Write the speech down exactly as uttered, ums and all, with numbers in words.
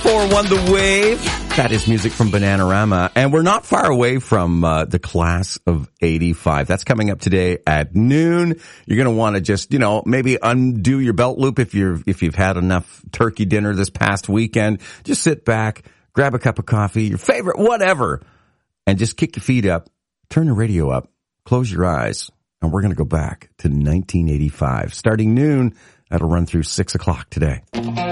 four one The Wave. That is music from Bananarama. And we're not far away from uh, the class of eighty-five. That's coming up today at noon. You're going to want to just, you know, maybe undo your belt loop if you're if you've had enough turkey dinner this past weekend. Just sit back, grab a cup of coffee, your favorite, whatever, and just kick your feet up, turn the radio up, close your eyes, and we're going to go back to nineteen eighty-five. Starting noon, that'll run through six o'clock today.